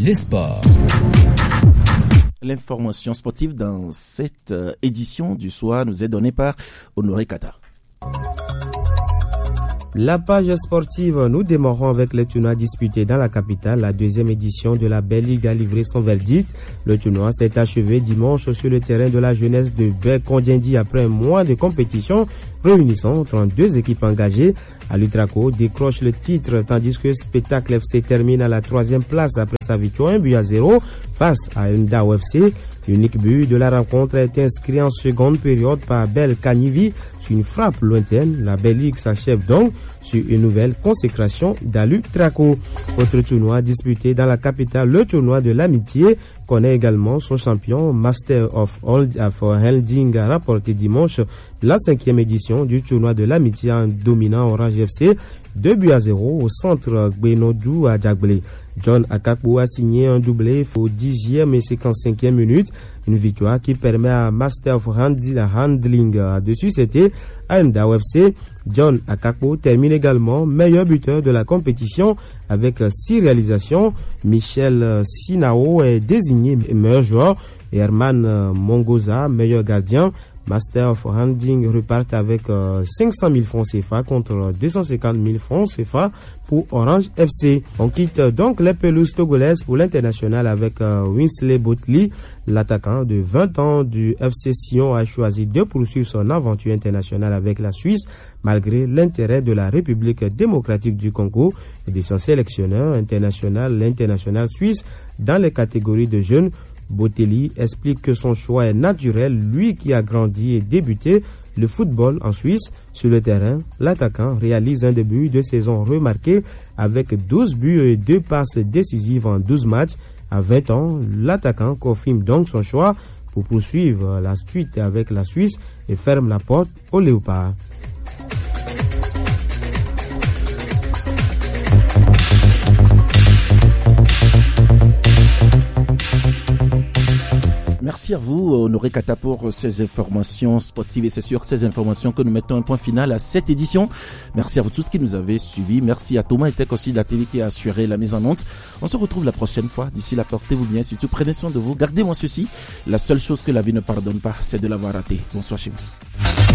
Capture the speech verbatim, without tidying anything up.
les sports. L'information sportive dans cette édition du soir nous est donnée par Honoré Kata. La page sportive, nous démarrons avec le tournoi disputé dans la capitale. La deuxième édition de la Belle Ligue a livré son verdict. Le tournoi s'est achevé dimanche sur le terrain de la jeunesse de Bekondendi après un mois de compétition réunissant trente-deux équipes engagées. Alutraco décroche le titre tandis que Spectacle F C termine à la troisième place après sa victoire un but à zéro face à Ndao F C. L'unique but de la rencontre a été inscrit en seconde période par Bel Kanivi sur une frappe lointaine. La Belle Ligue s'achève donc sur une nouvelle consécration d'Alutraco. Autre tournoi disputé dans la capitale, le tournoi de l'amitié connaît également son champion. Master of Holding a rapporté dimanche la cinquième édition du tournoi de l'amitié en dominant Orange F C deux buts à zéro au centre Gbenodou à Djagblé. John Akakbo a signé un doublé au dixième et cinquante-cinquième minute. Une victoire qui permet à Master of Handling dessus c'était à Ndao F C. John Akakbo termine également meilleur buteur de la compétition avec six réalisations. Michel Sinao est désigné meilleur joueur et Herman Mongoza meilleur gardien. Master of Handling repartent avec euh, cinq cent mille francs C F A contre deux cent cinquante mille francs C F A pour Orange F C. On quitte donc les pelouses togolaises pour l'international avec euh, Winsley Botli. L'attaquant de vingt ans du F C Sion a choisi de poursuivre son aventure internationale avec la Suisse malgré l'intérêt de la République démocratique du Congo et de son sélectionneur international, l'international suisse, dans les catégories de jeunes. Botelli explique que son choix est naturel, lui qui a grandi et débuté le football en Suisse. Sur le terrain, l'attaquant réalise un début de saison remarqué avec douze buts et deux passes décisives en douze matchs. À vingt ans, l'attaquant confirme donc son choix pour poursuivre la suite avec la Suisse et ferme la porte aux Léopards. Merci à vous, Honoré Kata, pour ces informations sportives et c'est sur ces informations que nous mettons un point final à cette édition. Merci à vous tous qui nous avez suivis. Merci à Thomas Etek aussi de la télé qui a assuré la mise en onde. On se retrouve la prochaine fois. D'ici là, portez-vous bien. Surtout, prenez soin de vous. Gardez-moi ceci. La seule chose que la vie ne pardonne pas, c'est de l'avoir raté. Bonsoir chez vous.